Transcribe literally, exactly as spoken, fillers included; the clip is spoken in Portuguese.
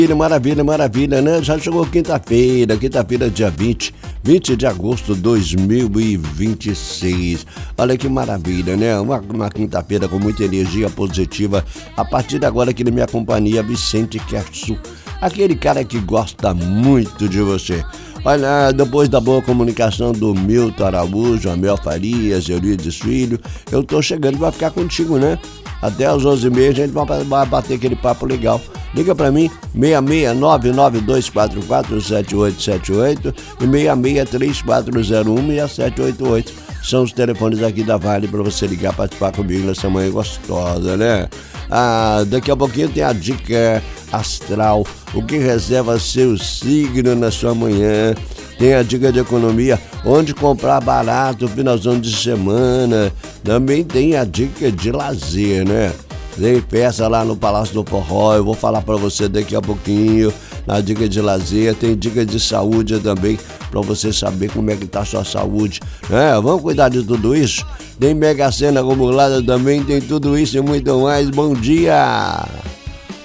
Maravilha, maravilha, né? Já chegou quinta-feira, quinta-feira, dia vinte, vinte de agosto de dois mil e vinte e seis. Olha que maravilha, né? Uma, uma quinta-feira com muita energia positiva. A partir de agora aqui na minha companhia, Vicente Kersu, aquele cara que gosta muito de você. Olha, depois da boa comunicação do Milton Araújo, Amel Farias, Eurides Filho, eu tô chegando pra ficar contigo, né? Até às onze e meia a gente vai bater aquele papo legal. Liga pra mim, seis seis nove nove dois quatro quatro sete oito sete oito e seis seis três quatro zero um seis sete oito oito. São os telefones aqui da Vale pra você ligar, participar comigo nessa manhã gostosa, né? Ah, daqui a pouquinho tem a dica astral, o que reserva seu signo na sua manhã. Tem a dica de economia, onde comprar barato, finalzão de semana. Também tem a dica de lazer, né? Tem festa lá no Palácio do Forró, eu vou falar pra você daqui a pouquinho. Na dica de lazer, tem dica de saúde também, pra você saber como é que tá a sua saúde, né? Vamos cuidar de tudo isso. Tem Mega Sena acumulada também, tem tudo isso e muito mais. Bom dia!